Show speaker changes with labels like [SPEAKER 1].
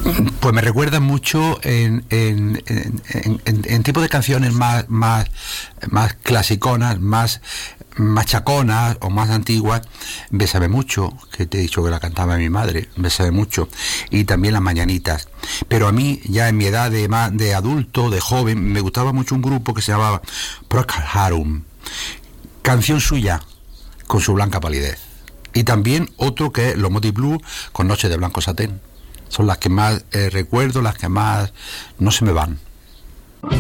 [SPEAKER 1] Pues me recuerda mucho en tipo de canciones más clasiconas, más machaconas o más antiguas. Bésame mucho, que te he dicho que la cantaba mi madre, Bésame mucho, y también Las mañanitas. Pero a mí, ya en mi edad de adulto, de joven, me gustaba mucho un grupo que se llamaba Procol Harum, canción suya, Con su blanca palidez. Y también otro que es Los Moody Blues, con Noche de blanco satén. Son las que más recuerdo, las que más no se me van.